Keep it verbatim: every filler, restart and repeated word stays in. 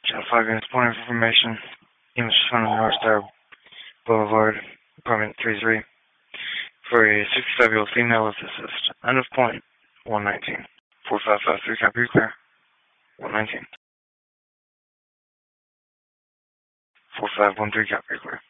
Channel five units, point of information. Image from North Star Boulevard, apartment three three. For a sixty-five-year-old female with assist. End of point. one nineteen. four five five three, copy, clear. one nineteen. four five one three, copy, clear.